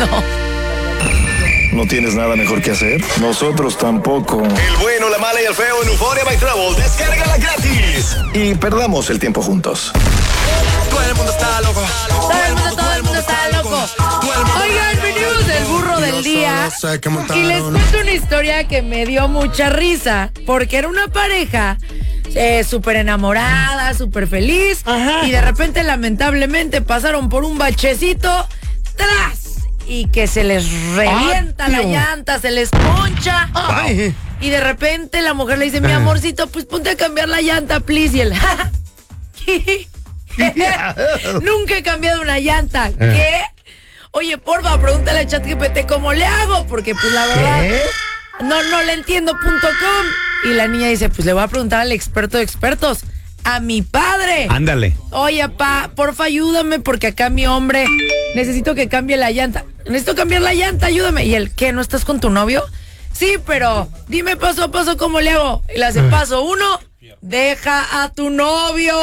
No. ¿No tienes nada mejor que hacer? Nosotros tampoco. El bueno, la mala y el feo en Euphoria by Travel. Descárgala gratis. Y perdamos el tiempo juntos. Todo el mundo está loco. Todo el mundo está loco. Oigan, venimos del burro del día. Y les cuento una historia que me dio mucha risa. Porque era una pareja súper enamorada, súper feliz. Ajá. Y de repente, lamentablemente, pasaron por un bachecito. ¡Tras! Y que se les revienta la llanta, se les poncha. Ay. Y de repente la mujer le dice, mi amorcito, pues ponte a cambiar la llanta, please. Y él, nunca he cambiado una llanta. ¿Qué? Oye, porfa, pregúntale a ChatGPT cómo le hago, porque pues la verdad no le entiendo.com. Y la niña dice, pues le voy a preguntar al experto de expertos, a mi padre. Ándale. Oye, pa, porfa, ayúdame, porque acá mi hombre necesito que cambie la llanta. Necesito cambiar la llanta, ayúdame. Y él, ¿qué? ¿No estás con tu novio? Sí, pero dime paso a paso cómo le hago. Y le hace paso 1, deja a tu novio.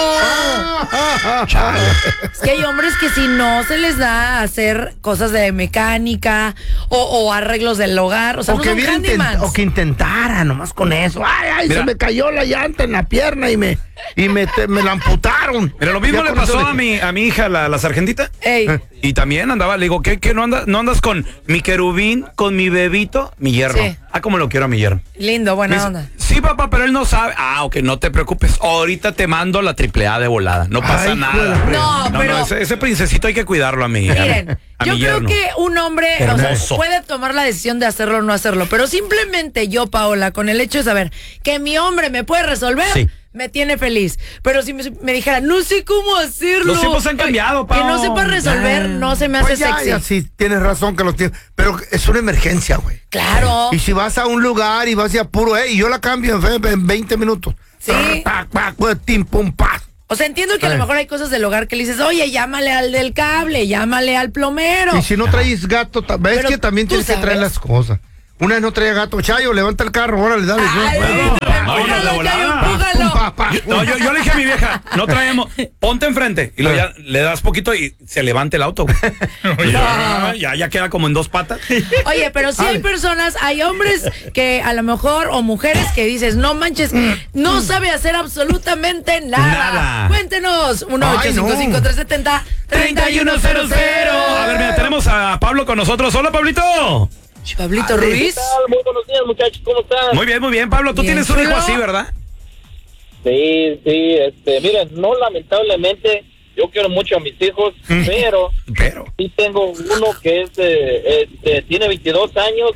Es que hay hombres que si no se les da hacer cosas de mecánica o arreglos del hogar, o sea, O no que, son handyman. o que intentara nomás con eso. Ay, Mira. se me cayó la llanta en la pierna y me la amputaron. Mira, lo mismo Ya le con eso pasó a mi hija, la sargentita. Ey, Y también andaba, le digo, ¿qué no andas con mi querubín, con mi bebito? Mi yerno. Sí. Ah, como lo quiero a mi yerno. lindo, Me buena dice, onda. sí, papá, pero él no sabe. Ah, ok, no te preocupes. Ahorita te mando la AAA de volada. No pasa Ay, nada. No, pero- ese princesito hay que cuidarlo a mí. Miren, a yo mi creo yerno. que un hombre, o sea, Hermoso. puede tomar la decisión de hacerlo o no hacerlo, pero simplemente yo, Paola, con el hecho de saber que mi hombre me puede resolver, Sí. me tiene feliz. Pero si me dijera, no sé cómo hacerlo. Los tiempos han cambiado, Que Pao. no sepa resolver, no se me hace Pues sexy. ya, sí, tienes razón que los tienes. Pero es una emergencia, güey. Claro. Y si vas a un lugar y vas a apuro, y yo la cambio en 20 minutos. Sí. Pac, pac, pues, tim, pum, pac. O sea, entiendo que a lo mejor hay cosas del hogar que le dices, oye, llámale al del cable, llámale al plomero. Y si no traes gato, ves Pero que también tú tienes que traer sabes. las cosas. Una vez no traía gato, Chayo, levanta el carro, órale, dale. Ay, empújalo, de volada. Chayo, empújalo. Pa, pa, No, yo le dije a mi vieja, no traemos, ponte enfrente. Y luego ya le das poquito y se levanta el auto. Ya queda como en dos patas. Oye, pero sí hay personas, hay hombres que a lo mejor, o mujeres que dices, no manches, no sabe hacer absolutamente nada. Nada. Cuéntenos, 1-855-370-3100. A ver, mira, tenemos a Pablo con nosotros. Hola, Pablito. Pablito Ruiz. Muy buenos días, muchachos, ¿cómo están? Muy bien, Pablo. Tú Bien, tienes un hijo chulo. así, ¿verdad? Sí, miren, no lamentablemente, yo quiero mucho a mis hijos, pero sí tengo uno que tiene 22 años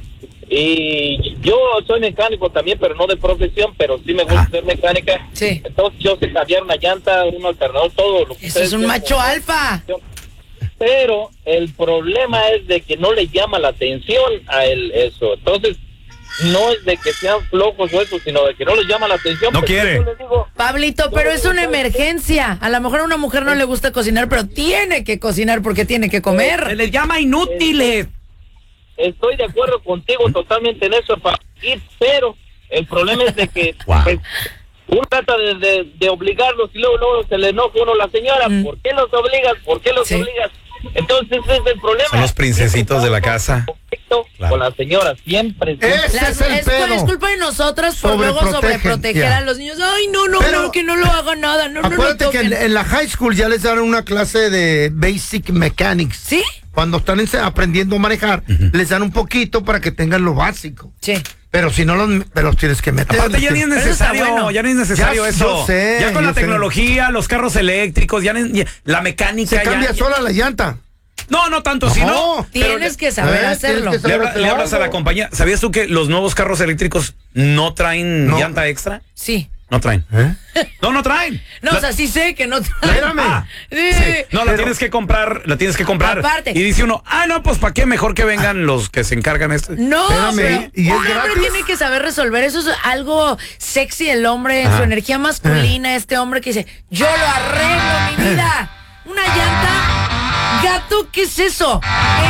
y yo soy mecánico también, pero no de profesión, pero sí me gusta ser mecánica. Sí. Entonces yo sé cambiar una llanta, un alternador, todo lo que Eso es un ustedes macho quieran. alfa. Pero el problema es de que no le llama la atención a él eso. Entonces, no es de que sean flojos o eso, sino de que no les llama la atención. No Pues, quiere. yo les digo, Pablito, pero es una emergencia. A lo mejor a una mujer no le gusta cocinar, pero tiene que cocinar porque tiene que comer. les llama inútiles. estoy de acuerdo contigo totalmente en eso, pero el problema es de que Wow. pues, uno trata de obligarlos y luego se le enoja uno a la señora. ¿Por qué los obligas? ¿Por qué los Sí. obligas? Entonces ese es el problema. Son los princesitos de la casa. Conflicto Claro. Con la señora, siempre. Ese es el Es pedo. culpa de nosotras por luego Sobreprotegen, sobreproteger ya. a los niños. Ay, no, Pero- que no lo haga nada. No, Acuérdate no que toquen. en la high school ya les dan una clase de basic mechanics. ¿Sí? Cuando están aprendiendo a manejar, les dan un poquito para que tengan lo básico. Sí. Pero si no los tienes que meter. Aparte ya ni es Eso está necesario, bueno. ya ni es necesario Ya, eso. yo sé, ya con yo la sé. tecnología, los carros eléctricos, la mecánica. Se cambia sola la llanta. No tanto, si no. Tienes que saber hacerlo. tienes que saber Le hablas a la compañía. ¿Sabías tú que los nuevos carros eléctricos no traen No. llanta extra? Sí. No traen. ¿Eh? No traen. No, o sea, sí sé que no. Espérame. Sí. No, la tienes que comprar, Aparte. Y dice uno, no, pues ¿para qué? Mejor que vengan los que se encargan esto. No, Espérame, pero ¿y es un hombre gratis? tiene que saber resolver. Eso es algo sexy del hombre, en su energía masculina. Este hombre que dice, yo lo arreglo, mi vida. Una llanta. Gato, ¿qué es eso?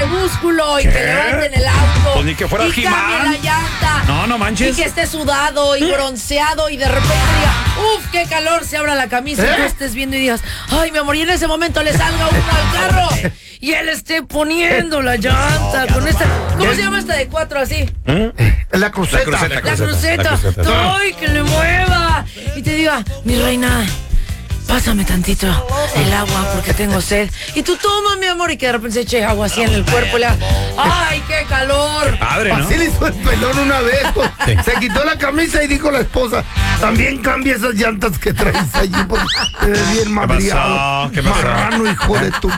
músculo y que levanten el auto. Pues ni que fuera y cambie He-Man. la llanta. No manches. Y que esté sudado y bronceado y de repente diga, ¡uf, qué calor! Se abra la camisa y tú estés viendo y digas, ¡ay, mi amor! Y en ese momento le salga uno al carro y él esté poniendo la llanta con esta. ¿Cómo se llama esta de 4 así? La cruceta. La cruceta. ¡Ay, que le mueva! Y te diga, mi reina, pásame tantito el agua porque tengo sed. Y tú toma, mi amor, y que de repente se eche agua así en el cuerpo y le haga, ¡ay, qué calor! Padre, ¿no? Así le hizo el pelón una vez. Pues, se quitó la camisa y dijo la esposa, también cambia esas llantas que traes allí porque te ves bien madriado. ¿Qué pasó? Marrano, hijo de tu...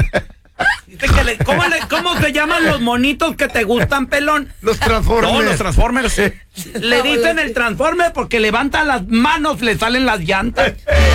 ¿Cómo se llaman los monitos que te gustan, pelón? Los Transformers. No, los Transformers. Le dicen el Transformer porque levanta las manos, le salen las llantas.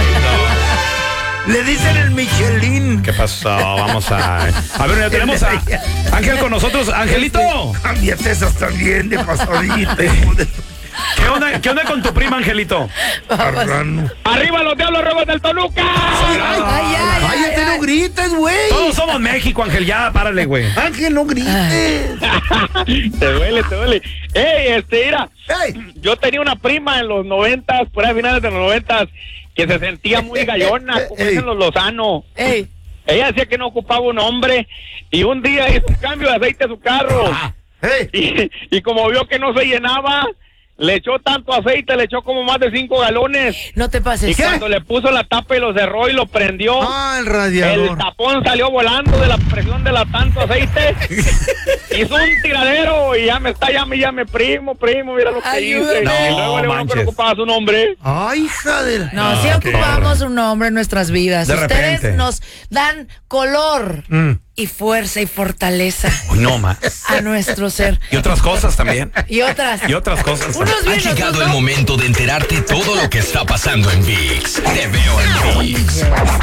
Le dicen el Michelin. ¿Qué pasó? Vamos a ver, ya tenemos a Ángel con nosotros. Angelito. Cámbiate esas también de pasadita. ¿Qué onda con tu prima, Angelito? Marrano. ¡Arriba los diablos rojos del Toluca! Cállate, no grites, güey. Todos somos México, Ángel, ya, párale, güey. Ángel, no grites. Te duele. Ey, mira, Ey. yo tenía una prima en los 90, por ahí a finales de los 90, que se sentía muy gallona, como dicen los Lozano. ¡Ey! Ella decía que no ocupaba un hombre y un día hizo un cambio de aceite a su carro. Hey. Y como vio que no se llenaba, le echó tanto aceite, le echó como más de 5 galones. No te pases. Y cuando le puso la tapa y lo cerró y lo prendió, El radiador. el tapón salió volando de la presión de la tanto aceite. Hizo un tiradero y ya me primo, mira lo que Ayúdame. hice. No, y luego le uno que manches. no ocupaba su nombre. Ay, hija de la... No, sí ocupamos un nombre en nuestras vidas. De Ustedes repente. nos dan color y fuerza y fortaleza Uy, no más. a nuestro ser. Y otras cosas también. Y otras. Y otras cosas. Unos Ha bien, llegado otros el no. momento de enterarte todo lo que está pasando en ViX. Te veo en ViX.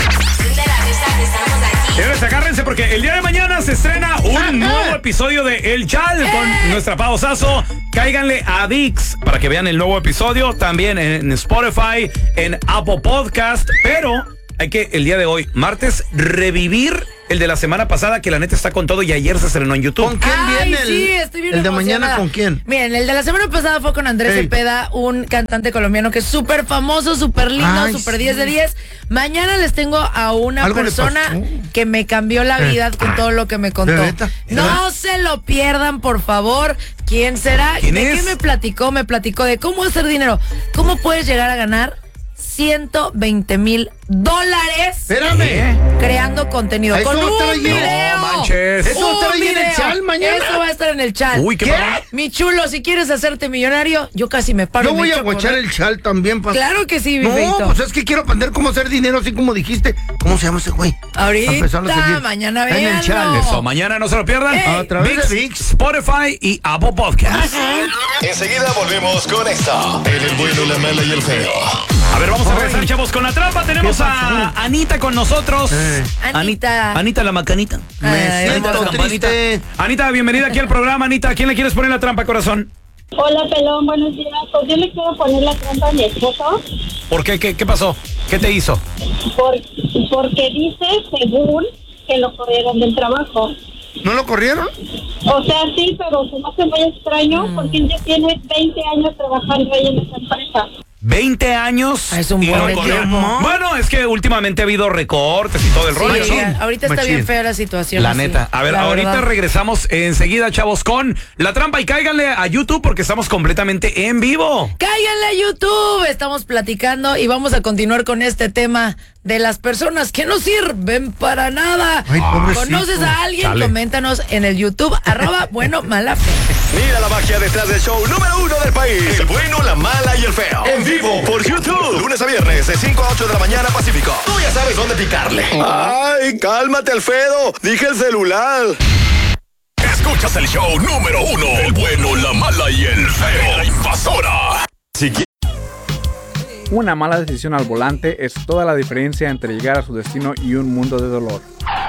Señores, agárrense porque el día de mañana se estrena un nuevo episodio de El Chal con nuestra Pao Sasso. Cáiganle a ViX para que vean el nuevo episodio. También en Spotify, en Apple Podcast. Pero hay que, el día de hoy, martes, revivir el de la semana pasada, que la neta está con todo y ayer se estrenó en YouTube. ¿Con quién Ay, viene sí, estoy bien el de emocionada. mañana? ¿Con quién? Miren, el de la semana pasada fue con Andrés Ey. Cepeda, un cantante colombiano que es súper famoso, súper lindo, Ay, súper sí. 10 de 10. Mañana les tengo a una Algo le persona pasó. que me cambió la vida con todo lo que me contó. ¿De neta? No se lo pierdan, por favor. ¿Quién será? ¿Quién ¿De es? qué me platicó? Me platicó de cómo hacer dinero. ¿Cómo puedes llegar a ganar $120,000 Espérame. creando contenido? Eso Con va a estar un ahí. video. No manches. Eso va a estar ahí en el video. Chal mañana. Eso va a estar en el Chal. Uy, ¿qué? Mi chulo, si quieres hacerte millonario, yo casi me paro. Yo y me voy a echo guachar correr. el Chal también. Claro que sí, mi No, feito. pues es que quiero aprender cómo hacer dinero, así como dijiste. ¿Cómo se llama ese güey? Ahorita, Empezarlo a seguir. mañana En el véanlo. Chal. Eso, mañana no se lo pierdan. Ey. A través de ViX. Spotify y Apple Podcast. Enseguida volvemos con esto. En el bueno, la mala y el feo. A ver, vamos a regresar, chavos, con la trampa. Tenemos a Anita con nosotros. Anita. Anita la macanita. Me Ay, siento la campanita. triste. Anita, bienvenida aquí al programa. Anita, ¿a quién le quieres poner la trampa, corazón? Hola, pelón, buenos días. Pues yo le quiero poner la trampa a mi esposo ¿Por qué? ¿Qué pasó? ¿Qué te hizo? porque dice, según, que lo corrieron del trabajo. ¿No lo corrieron? O sea, sí, pero se me hace muy extraño porque él ya tiene 20 años trabajando ahí en esa empresa. 20 años. Es un y buen no de corrieron. tiempo. Bueno, es que últimamente ha habido recortes y todo el Sí, rollo. oigan, ahorita está Machín. bien fea la situación. La así, neta. A ver, la ahorita verdad. regresamos enseguida, chavos, con la trampa y cáiganle a YouTube porque estamos completamente en vivo. Cáiganle a YouTube. Estamos platicando y vamos a continuar con este tema de las personas que no sirven para nada. Ay, pobrecito. ¿Conoces a alguien? Chale. Coméntanos en el YouTube, @bueno mala fe. Mira la magia detrás del show número 1 del país. El bueno, la mala y el feo. En vivo por YouTube. Lunes a viernes de 5 a 8 de la mañana Pacífico. Tú ya sabes dónde picarle. Ay, cálmate, Alfredo. Dije el celular. Escuchas el show número 1. El bueno, la mala y el feo. La invasora. Una mala decisión al volante es toda la diferencia entre llegar a su destino y un mundo de dolor.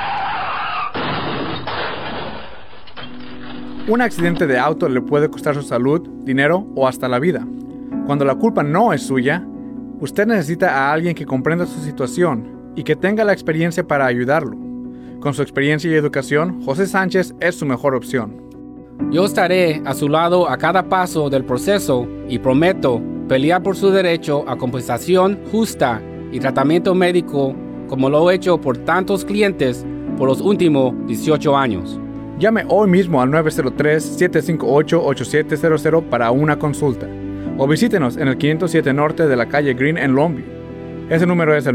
Un accidente de auto le puede costar su salud, dinero o hasta la vida. Cuando la culpa no es suya, usted necesita a alguien que comprenda su situación y que tenga la experiencia para ayudarlo. Con su experiencia y educación, José Sánchez es su mejor opción. Yo estaré a su lado a cada paso del proceso y prometo pelear por su derecho a compensación justa y tratamiento médico como lo he hecho por tantos clientes por los últimos 18 años. Llame hoy mismo al 903-758-8700 para una consulta o visítenos en el 507 Norte de la calle Green en Longview. Ese número es el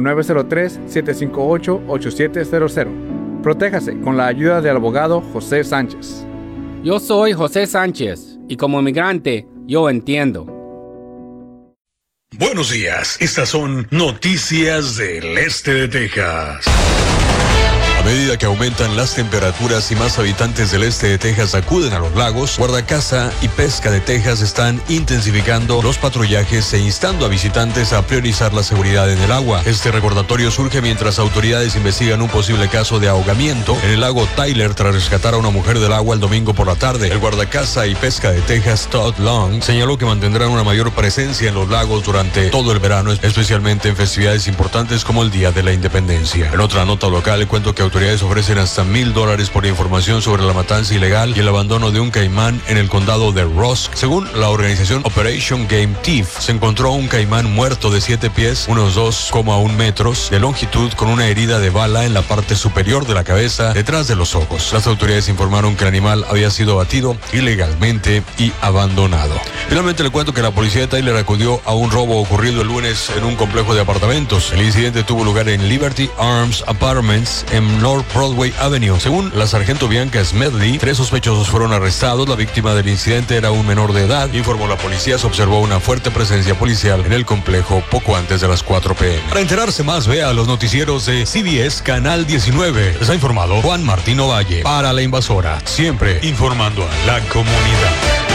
903-758-8700. Protéjase con la ayuda del abogado José Sánchez. Yo soy José Sánchez y como inmigrante yo entiendo. Buenos días, estas son noticias del este de Texas. A medida que aumentan las temperaturas y más habitantes del este de Texas acuden a los lagos, Guardacaza y Pesca de Texas están intensificando los patrullajes e instando a visitantes a priorizar la seguridad en el agua. Este recordatorio surge mientras autoridades investigan un posible caso de ahogamiento en el lago Tyler tras rescatar a una mujer del agua el domingo por la tarde. El Guardacaza y Pesca de Texas, Todd Long, señaló que mantendrán una mayor presencia en los lagos durante todo el verano, especialmente en festividades importantes como el Día de la Independencia. En otra nota local, le cuento que autoridades ofrecen hasta $1,000 por información sobre la matanza ilegal y el abandono de un caimán en el condado de Ross. Según la organización Operation Game Thief, se encontró un caimán muerto de 7 pies, unos 2,1 metros de longitud, con una herida de bala en la parte superior de la cabeza, detrás de los ojos. Las autoridades informaron que el animal había sido abatido ilegalmente y abandonado. Finalmente le cuento que la policía de Tyler acudió a un robo ocurrido el lunes en un complejo de apartamentos. El incidente tuvo lugar en Liberty Arms Apartments en North Broadway Avenue. Según la sargento Bianca Smedley, 3 sospechosos fueron arrestados. La víctima del incidente era un menor de edad. Informó la policía, se observó una fuerte presencia policial en el complejo poco antes de las 4 p.m. Para enterarse más, vea los noticieros de CBS Canal 19. Les ha informado Juan Martín Ovalle para La Invasora, siempre informando a la comunidad.